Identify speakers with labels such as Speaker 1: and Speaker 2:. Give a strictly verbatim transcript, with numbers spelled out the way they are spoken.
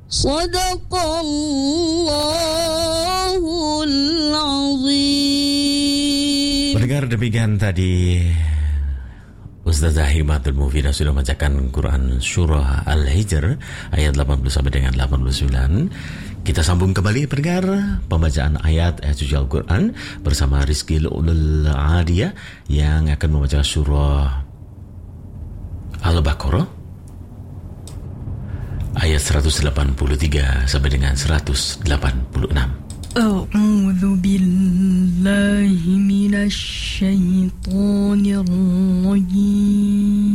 Speaker 1: Shadaqallahul azim.
Speaker 2: Pendengar, demikian tadi Ustazah Himatul Mufidah sudah membacakan Quran Surah Al-Hijr ayat delapan puluh sampai dengan delapan puluh sembilan. Kita sambung kembali pendengar pembacaan ayat ayat suci Al-Quran bersama Rizky Ulul Adiyah yang akan membaca surah Al-Baqarah ayat seratus delapan puluh tiga sampai dengan seratus delapan puluh enam.
Speaker 1: A'udzu billahi minasy syaithanir rajim.